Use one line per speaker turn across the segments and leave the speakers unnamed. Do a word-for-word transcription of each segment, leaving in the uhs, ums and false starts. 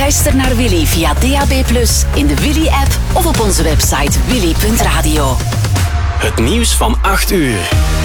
Luister naar Willy via D A B plus, in de Willy-app of op onze website willy punt radio.
Het nieuws van acht uur.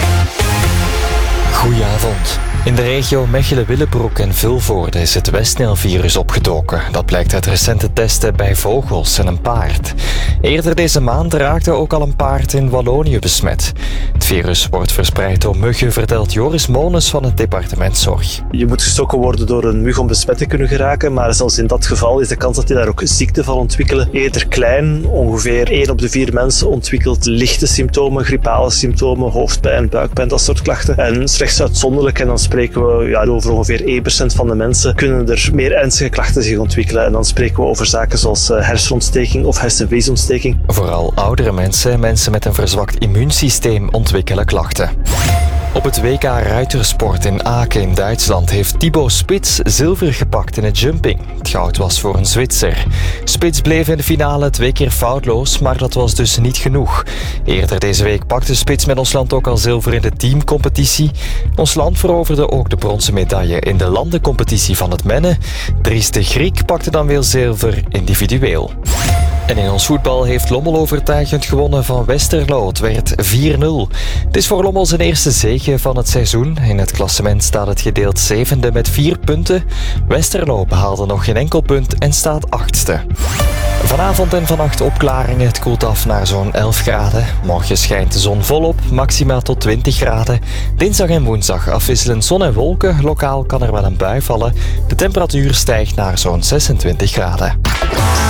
Goedenavond. In de regio Mechelen-Willebroek en Vilvoorde is het Westnil-virus opgedoken. Dat blijkt uit recente testen bij vogels en een paard. Eerder deze maand raakte ook al een paard in Wallonië besmet. Het virus wordt verspreid door muggen, vertelt Joris Mones van het departement Zorg.
Je moet gestoken worden door een mug om besmet te kunnen geraken, maar zelfs in dat geval is de kans dat je daar ook ziekte van ontwikkelen eerder klein. Ongeveer één op de vier mensen ontwikkelt lichte symptomen, griepale symptomen, hoofdpijn, buikpijn, dat soort klachten. En slechts uitzonderlijk, en dan spreken we ja, over ongeveer één procent van de mensen, kunnen er meer ernstige klachten zich ontwikkelen. En dan spreken we over zaken zoals hersenontsteking of hersenweesontsteking.
Vooral oudere mensen en mensen met een verzwakt immuunsysteem ontwikkelen klachten. Op het W K ruitersport in Aken in Duitsland heeft Thibaut Spits zilver gepakt in het jumping. Het goud was voor een Zwitser. Spits bleef in de finale twee keer foutloos, maar dat was dus niet genoeg. Eerder deze week pakte Spits met ons land ook al zilver in de teamcompetitie. Ons land veroverde ook de bronzen medaille in de landencompetitie van het mennen. Dries de Griek pakte dan weer zilver individueel. En in ons voetbal heeft Lommel overtuigend gewonnen van Westerlo. Het werd vier nul. Het is voor Lommel zijn eerste zege van het seizoen. In het klassement staat het gedeeld zevende met vier punten. Westerlo behaalde nog geen enkel punt en staat achtste. Vanavond en vannacht opklaringen. Het koelt af naar zo'n elf graden. Morgen schijnt de zon volop, maximaal tot twintig graden. Dinsdag en woensdag afwisselend zon en wolken. Lokaal kan er wel een bui vallen. De temperatuur stijgt naar zo'n zesentwintig graden.